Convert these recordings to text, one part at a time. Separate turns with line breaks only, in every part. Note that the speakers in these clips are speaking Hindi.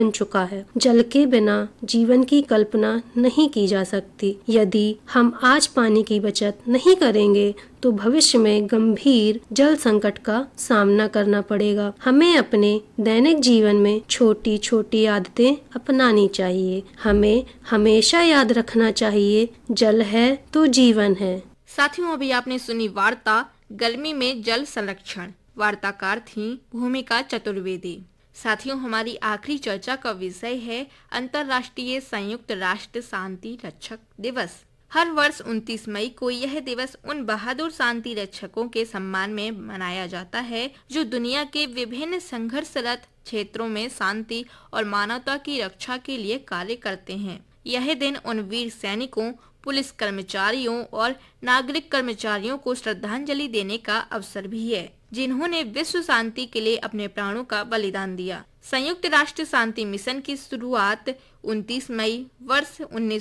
बन चुका है। जल के बिना जीवन की कल्पना नहीं की जा सकती। यदि हम आज पानी की बचत नहीं करेंगे तो भविष्य में गंभीर जल संकट का सामना करना पड़ेगा। हमें अपने दैनिक जीवन में छोटी छोटी आदतें अपनानी चाहिए। हमें हमेशा याद रखना चाहिए, जल है तो जीवन है।
साथियों, अभी आपने सुनी वार्ता गर्मी में जल संरक्षण। वार्ताकार थी भूमिका चतुर्वेदी। साथियों, हमारी आखिरी चर्चा का विषय है अंतर्राष्ट्रीय संयुक्त राष्ट्र शांति रक्षक दिवस। हर वर्ष 29 मई को यह दिवस उन बहादुर शांति रक्षकों के सम्मान में मनाया जाता है जो दुनिया के विभिन्न संघर्षरत क्षेत्रों में शांति और मानवता की रक्षा के लिए कार्य करते हैं। यह दिन उन वीर सैनिकों, पुलिस कर्मचारियों और नागरिक कर्मचारियों को श्रद्धांजलि देने का अवसर भी है जिन्होंने विश्व शांति के लिए अपने प्राणों का बलिदान दिया। संयुक्त राष्ट्र शांति मिशन की शुरुआत 29 मई वर्ष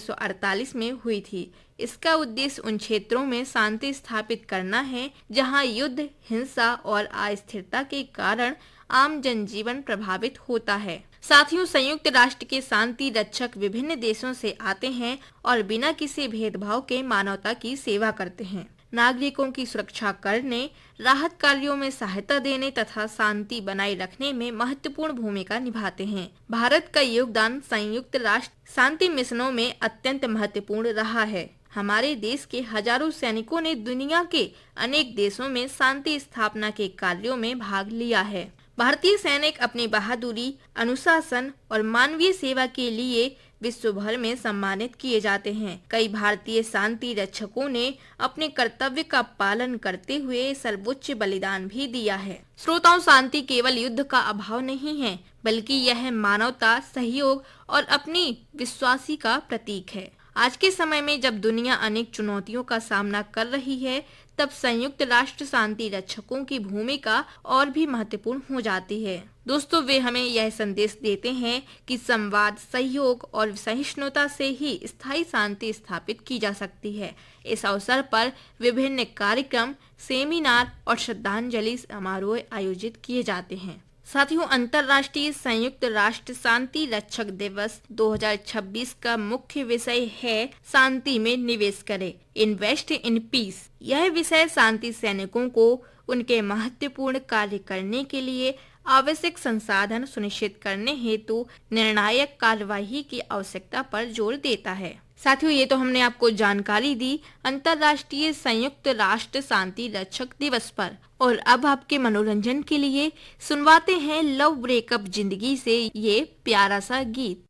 1948 में हुई थी। इसका उद्देश्य उन क्षेत्रों में शांति स्थापित करना है जहां युद्ध, हिंसा और अस्थिरता के कारण आम जनजीवन प्रभावित होता है। साथियों, संयुक्त राष्ट्र के शांति रक्षक विभिन्न देशों से आते हैं और बिना किसी भेदभाव के मानवता की सेवा करते हैं। नागरिकों की सुरक्षा करने, राहत कार्यों में सहायता देने तथा शांति बनाए रखने में महत्वपूर्ण भूमिका निभाते हैं। भारत का योगदान संयुक्त राष्ट्र शांति मिशनों में अत्यंत महत्वपूर्ण रहा है। हमारे देश के हजारों सैनिकों ने दुनिया के अनेक देशों में शांति स्थापना के कार्यों में भाग लिया है। भारतीय सैनिक अपनी बहादुरी, अनुशासन और मानवीय सेवा के लिए विश्व भर में सम्मानित किए जाते हैं। कई भारतीय शांति रक्षकों ने अपने कर्तव्य का पालन करते हुए सर्वोच्च बलिदान भी दिया है। श्रोताओं, शांति केवल युद्ध का अभाव नहीं है, बल्कि यह मानवता, सहयोग और अपनी विश्वासी का प्रतीक है। आज के समय में जब दुनिया अनेक चुनौतियों का सामना कर रही है, तब संयुक्त राष्ट्र शांति रक्षकों की भूमिका और भी महत्वपूर्ण हो जाती है। दोस्तों, वे हमें यह संदेश देते हैं कि संवाद, सहयोग और सहिष्णुता से ही स्थायी शांति स्थापित की जा सकती है। इस अवसर पर विभिन्न कार्यक्रम, सेमिनार और श्रद्धांजलि समारोह आयोजित किए जाते हैं। साथियों, अंतर्राष्ट्रीय संयुक्त राष्ट्र शांति रक्षक दिवस 2026 का मुख्य विषय है शांति में निवेश करें, इन्वेस्ट इन पीस। यह विषय शांति सैनिकों को उनके महत्वपूर्ण कार्य करने के लिए आवश्यक संसाधन सुनिश्चित करने हेतु निर्णायक कार्यवाही की आवश्यकता पर जोर देता है। साथियों, ये तो हमने आपको जानकारी दी अंतर्राष्ट्रीय संयुक्त राष्ट्र शांति रक्षक दिवस पर। और अब आपके मनोरंजन के लिए सुनवाते हैं लव ब्रेकअप जिंदगी से ये प्यारा सा गीत।